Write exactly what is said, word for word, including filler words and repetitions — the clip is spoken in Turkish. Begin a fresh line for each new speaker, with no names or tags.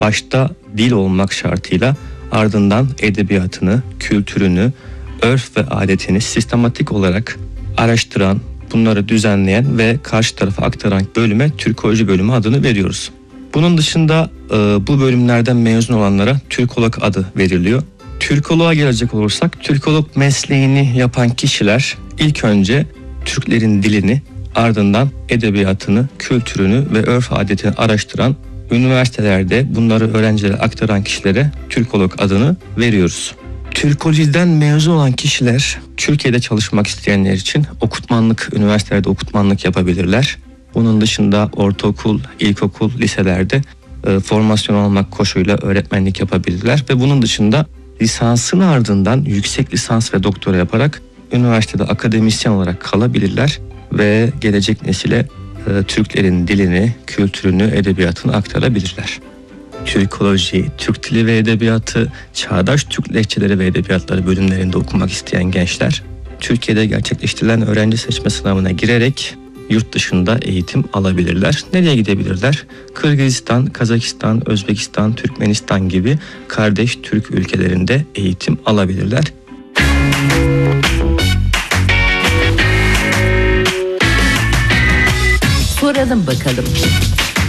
başta dil olmak şartıyla ardından edebiyatını, kültürünü, örf ve adetini sistematik olarak araştıran, bunları düzenleyen ve karşı tarafa aktaran bölüme Türkoloji bölümü adını veriyoruz. Bunun dışında e, bu bölümlerden mezun olanlara Türkolog adı veriliyor. Türkoloğa gelecek olursak, Türkolog mesleğini yapan kişiler ilk önce Türklerin dilini, ardından edebiyatını, kültürünü ve örf adetini araştıran, üniversitelerde bunları öğrencilere aktaran kişilere Türkolog adını veriyoruz. Türkolojiden mezun olan kişiler Türkiye'de çalışmak isteyenler için okutmanlık, üniversitelerde okutmanlık yapabilirler. Bunun dışında ortaokul, ilkokul, liselerde e, formasyon almak koşuyla öğretmenlik yapabilirler ve bunun dışında lisansın ardından yüksek lisans ve doktora yaparak üniversitede akademisyen olarak kalabilirler ve gelecek nesile e, Türklerin dilini, kültürünü, edebiyatını aktarabilirler. Türkoloji, Türk Dili ve Edebiyatı, Çağdaş Türk Lehçeleri ve Edebiyatları bölümlerinde okumak isteyen gençler, Türkiye'de gerçekleştirilen öğrenci seçme sınavına girerek yurt dışında eğitim alabilirler. Nereye gidebilirler? Kırgızistan, Kazakistan, Özbekistan, Türkmenistan gibi kardeş Türk ülkelerinde eğitim alabilirler.
Soralım bakalım.